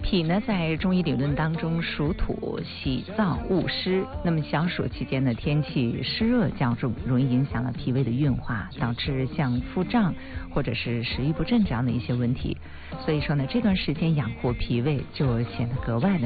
脾呢，在中医理论当中属土，喜燥恶湿。那么小暑期间呢，天气湿热较重，容易影响了脾胃的运化，导致像腹胀或者是食欲不振这样的一些问题。所以说呢，这段时间养护脾胃就显得格外的